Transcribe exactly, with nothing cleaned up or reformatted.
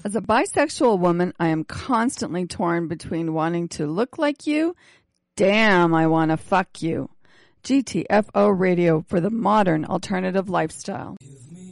As a bisexual woman, I am constantly torn between wanting to look like you. Damn, I want to fuck you. G T F O Radio for the modern alternative lifestyle. Give me